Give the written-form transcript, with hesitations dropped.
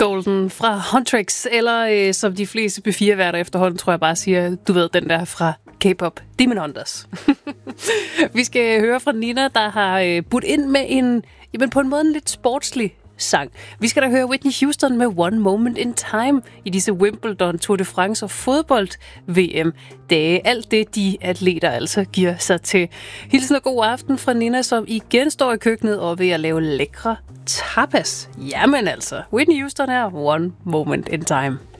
Golden fra Huntrix, eller som de fleste B4-værter efterhånden, tror jeg bare siger, du ved, den der fra K-pop, Demon Hunters. Vi skal høre fra Nina, der har budt ind med på en måde en lidt sportslig sang. Vi skal da høre Whitney Houston med One Moment in Time i disse Wimbledon, Tour de France og fodbold-VM. Det er alt det, de atleter altså giver sig til. Hilsen og god aften fra Nina, som igen står i køkkenet og ved at lave lækre tapas. Jamen altså, Whitney Houston er One Moment in Time.